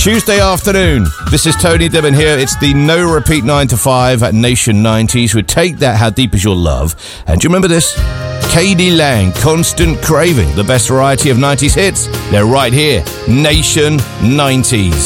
Tuesday afternoon. This is Tony Dibben here. It's the No Repeat 9 to 5 at Nation 90s. We take that How Deep Is Your Love. And do you remember this? KD Lang, Constant Craving, the best variety of 90s hits. They're right here. Nation 90s.